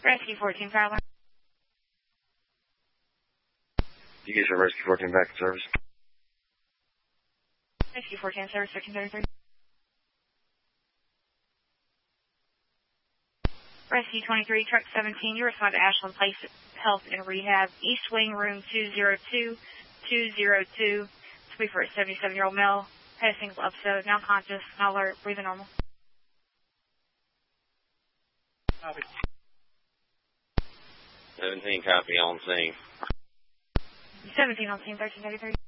Rescue 14 Fowler. You get your Rescue 14 back in service. Rescue 14 service 1333. Rescue 23, truck 17, you respond to Ashland Place Health and Rehab, East Wing, room 202. To be for a 77-year-old male, had a single episode, now conscious, not alert, breathing normal. Copy. 17 copy on scene. 17 on scene, 1333.